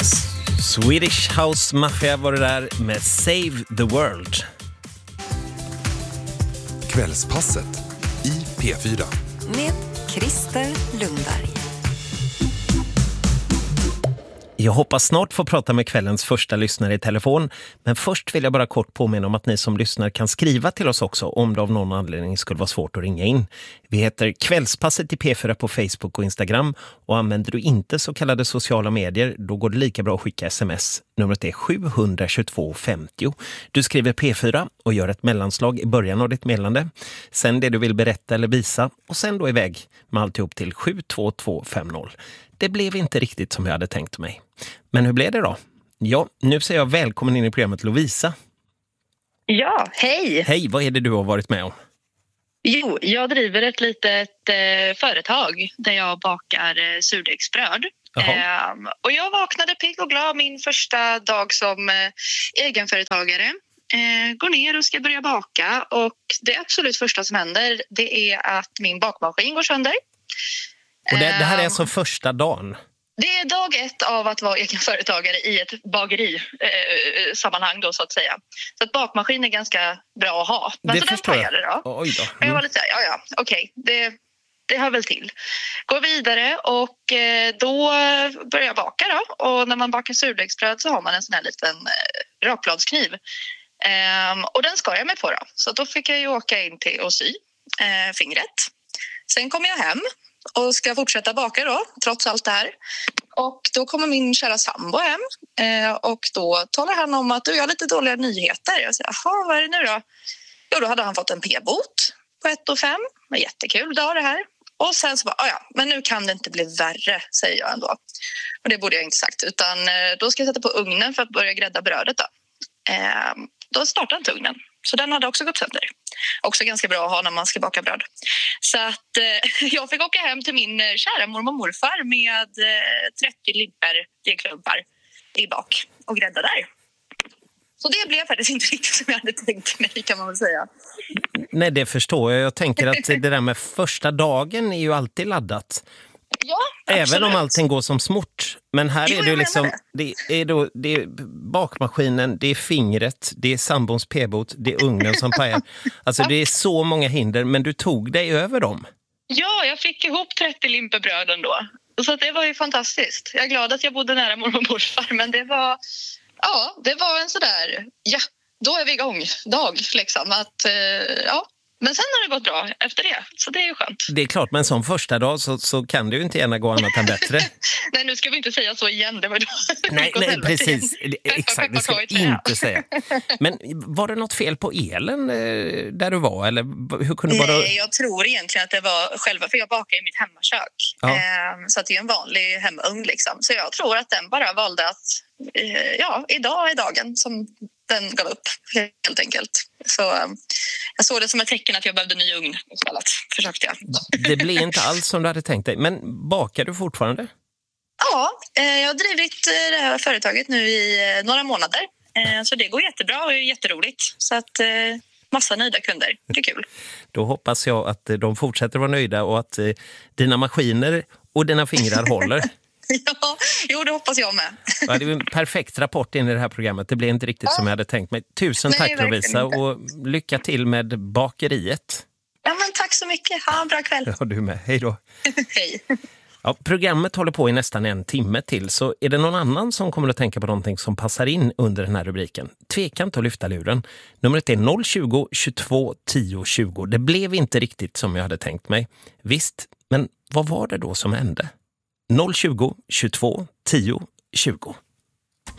Swedish House Mafia var det där med Save the World. Kvällspasset i P4. Med Christer Lundberg. Jag hoppas snart få prata med kvällens första lyssnare i telefon. Men först vill jag bara kort påminna om att ni som lyssnar kan skriva till oss också om det av någon anledning skulle vara svårt att ringa in. Vi heter Kvällspasset i P4 på Facebook och Instagram. Och använder du inte så kallade sociala medier, då går det lika bra att skicka sms. Numret är 72250. Du skriver P4 och gör ett mellanslag i början av ditt meddelande. Sen det du vill berätta eller visa och sen då iväg med alltihop till 72250. Det blev inte riktigt som jag hade tänkt mig. Men hur blev det då? Ja, nu säger jag välkommen in i programmet Lovisa. Ja, hej! Hej, vad är det du har varit med om? Jo, jag driver ett litet företag där jag bakar surdegsbröd. Och jag vaknade pigg och glad min första dag som egenföretagare. Går ner och ska börja baka och det absolut första som händer det är att min bakmaskin går sönder. Och det här är alltså första dagen? Det är dag ett av att vara egenföretagare i ett bageri-sammanhang då så att säga. Så att bakmaskin är ganska bra att ha. Men det så den pajade då. Oj då. Jag var lite så här, okej, det hör väl till. Går vidare och då börjar jag baka då. Och när man bakar surdegsbröd så har man en sån här liten rakbladskniv. Och den skar jag mig på då. Så då fick jag ju åka in till och sy fingret. Sen kom jag hem. Och ska fortsätta baka då, trots allt det här. Och då kommer min kära sambo hem. Och då talar han om att jag har lite dåliga nyheter. Jag säger, jaha, vad är det nu då? Jo, då hade han fått en p-bot på 1 500. Det var jättekul dag det här. Och sen så bara, men nu kan det inte bli värre, säger jag ändå. Och det borde jag inte sagt. Utan då ska jag sätta på ugnen för att börja grädda brödet då. Då startade inte ugnen. Så den hade också gått sönder. Också ganska bra att ha när man ska baka bröd. Så att jag fick åka hem till min kära mormor och morfar med 30 limper degklumpar i bak och grädda där. Så det blev faktiskt inte riktigt som jag hade tänkt mig, kan man väl säga. Nej, det förstår jag. Jag tänker att det där med första dagen är ju alltid laddat. Ja, absolut. Även om allting går som smort. Men här är det ju liksom, det är bakmaskinen, det är fingret, det är sambons p-bot, det är ugnen som pajar. Alltså det är så många hinder, men du tog dig över dem. Ja, jag fick ihop 30 limper bröd ändå. Så det var ju fantastiskt. Jag är glad att jag bodde nära mormor och morfar, men det var en sådär, då är vi igång dag liksom. Men sen har det gått bra efter det, så det är ju skönt. Det är klart, men som första dag så kan det ju inte gärna gå annat än bättre. Nej, nu ska vi inte säga så igen. Det var då. Nej, precis. Exakt, det ska vi inte säga. Men var det något fel på elen där du var? Eller hur kunde Nej, jag tror egentligen att det var själva, för jag bakar i mitt hemmakök. Ja. Så att det är en vanlig hemugn liksom. Så jag tror att den bara valde att, idag är dagen som den gav upp helt enkelt. Så jag såg det som ett tecken att jag behövde en ny ugn istället, försökte jag. Det blev inte alls som du hade tänkt dig. Men bakar du fortfarande? Ja, jag har drivit det här företaget nu i några månader. Så det går jättebra och är jätteroligt. Så att massa nöjda kunder. Det är kul. Då hoppas jag att de fortsätter vara nöjda och att dina maskiner och dina fingrar håller. Ja, det hoppas jag med. Ja, det är en perfekt rapport in i det här programmet. Det blev inte riktigt som jag hade tänkt mig. Tusen tack Lovisa och lycka till med bakeriet. Ja, men tack så mycket. Ha en bra kväll. Ja, du med. Hej då. Hej. Ja, programmet håller på i nästan 1 timme till, så är det någon annan som kommer att tänka på någonting som passar in under den här rubriken? Tveka inte att lyfta luren. Numret är 020 22 10 20. Det blev inte riktigt som jag hade tänkt mig. Visst, men vad var det då som hände? 020 22 10 20.